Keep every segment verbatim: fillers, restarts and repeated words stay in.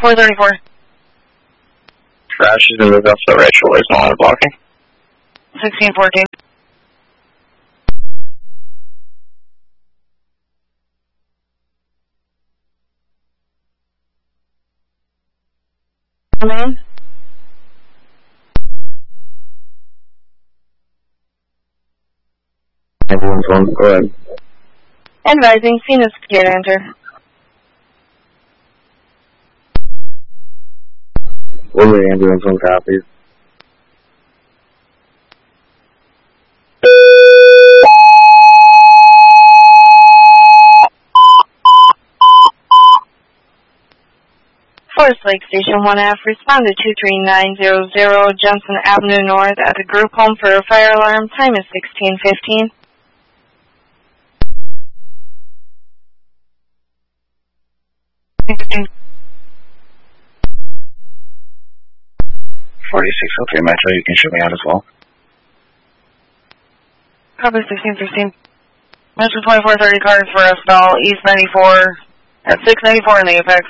four thirty-four. Crash is going to move up to the right shoulder, is no longer blocking. sixteen fourteen. Man. Everyone's on, go ahead. Advising, Phoenix Gate enter. One way ambulance on copies. Forest Lake Station one F, respond to two three nine zero zero Johnson Avenue North at the group home for a fire alarm. Time is sixteen fifteen. forty-six oh three Metro, you can shoot me out as well. Copy sixteen sixteen. Metro twenty-four thirty cars for us all, East ninety-four at six ninety-four in the apex.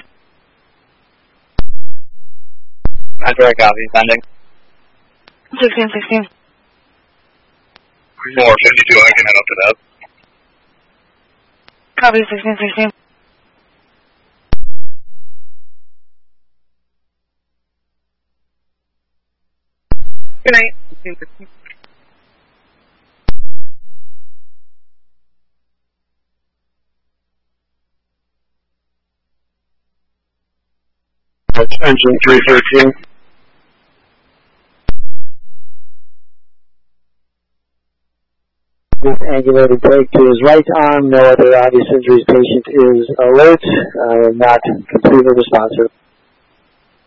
Metro, I copy, sending. sixteen sixteen. four fifty-two, I can head up to that. Copy sixteen sixteen. Good night. sixteen fifteen. Engine three thirteen. With angulated brake to his right arm, no other obvious injuries. Patient is alert, uh, not completely responsive.